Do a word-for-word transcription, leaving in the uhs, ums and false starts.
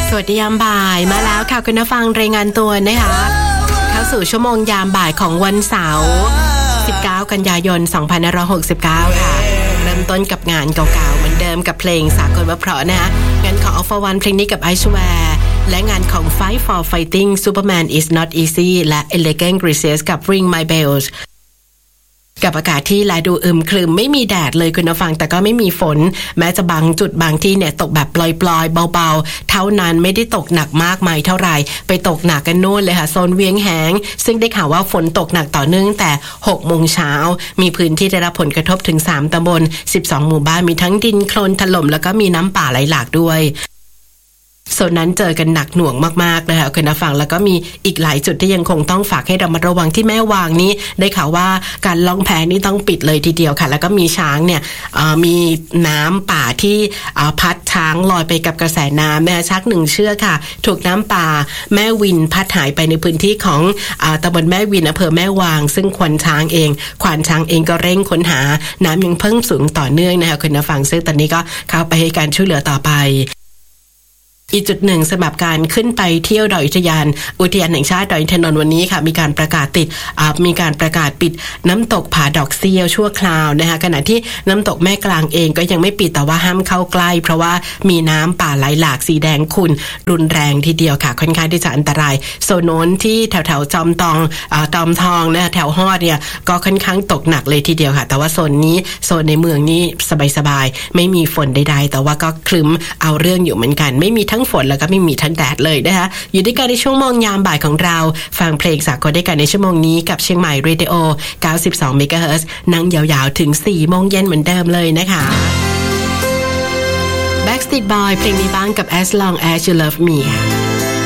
สวัสดียามบ่ายมาแล้วค่ะคุณผู้ฟังรายงานตัวนะคะเข้าสู่ชั่วโมงยามบ่ายของวันเสาร์สิบเก้ากันยายนสองพันห้าร้อยหกสิบเก้าค่ะเริ่มต้นกับงานเก่าๆเหมือนเดิมกับเพลงสากลว่าเพราะนะคะงานของ All for One เพลงนี้กับ Aishwarya และงานของ Fight for Fighting Superman is not easy และ Elegant Graces กับ Ring My Bellsกับอากาศที่แลดูอึมครึมไม่มีแดดเลยคุณผู้ฟังแต่ก็ไม่มีฝนแม้จะบางจุดบางที่เนี่ยตกแบบปล่อยๆเบาๆเท่านั้นไม่ได้ตกหนักมากมายเท่าไหร่ไปตกหนักกันโน่นเลยค่ะโซนเวียงแหงซึ่งได้ข่าวว่าฝนตกหนักต่อเนื่องแต่หกโมงเช้ามีพื้นที่ได้รับผลกระทบถึงสามตำบลสิบสองหมู่บ้านมีทั้งดินโคลนถล่มแล้วก็มีน้ำป่าไหลหลากด้วยโซนนั้นเจอกันหนักหน่วงมากๆนะคะคุณผู้ฟังแล้วก็มีอีกหลายจุดที่ยังคงต้องฝากให้ระมัดระวังที่แม่วางนี้ได้ข่าวว่าการล่องแพนี่ต้องปิดเลยทีเดียวค่ะแล้วก็มีช้างเนี่ยมีน้ำป่าที่พัดช้างลอยไปกับกระแสน้ำแม่ชักหนึ่งเชือกค่ะถูกน้ำป่าแม่วินพัดหายไปในพื้นที่ของตำบลแม่วินอำเภอแม่วางซึ่งควานช้างเองควานช้างเองก็เร่งค้นหาน้ำยังเพิ่มสูงต่อเนื่องนะคะคุณผู้ฟังซึ่งตอนนี้ก็เข้าไปให้การช่วยเหลือต่อไปอีกจุดหนึ่งสำหรับการขึ้นไปเที่ยวดอยอุทยานอุทยานแห่งชาติดอยอินทนนท์วันนี้ค่ะมีการประกาศติดมีการประกาศปิดน้ำตกผาดอกเซี่ยวชั่วคราวนะคะขณะที่น้ำตกแม่กลางเองก็ยังไม่ปิดแต่ว่าห้ามเข้าใกล้เพราะว่ามีน้ำป่าไหลหลากสีแดงขุ่นรุนแรงทีเดียวค่ะค่อนข้างที่จะอันตรายโซนโน้นที่แถวแถวจอมตองตอมทองนะแถวฮอดเนี่ยก็ค่อนข้างตกหนักเลยทีเดียวค่ะแต่ว่าโซนนี้โซนในเมืองนี้สบายๆไม่มีฝนใดๆแต่ว่าก็ครึ้มเอาเรื่องอยู่เหมือนกันไม่มีทั้งฝนแล้วก็ไม่มีทั้งแดดเลยนะคะอยู่ด้วยกันในช่วงโมงยามบ่ายของเราฟังเพลงสากลด้วยกันในชั่วโมงนี้กับเชียงใหม่เรดิโอเก้าสิบสองเมกะเฮิรตซ์นั่งยาวๆถึงสี่โมงเย็นเหมือนเดิมเลยนะคะ Backstreet Boy เพลงนี้บ้างกับ As Long As You Love Me